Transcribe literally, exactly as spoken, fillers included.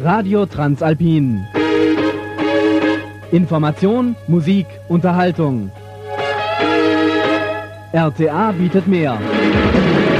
Radio Transalpin. Information, Musik, Unterhaltung. R T A bietet mehr.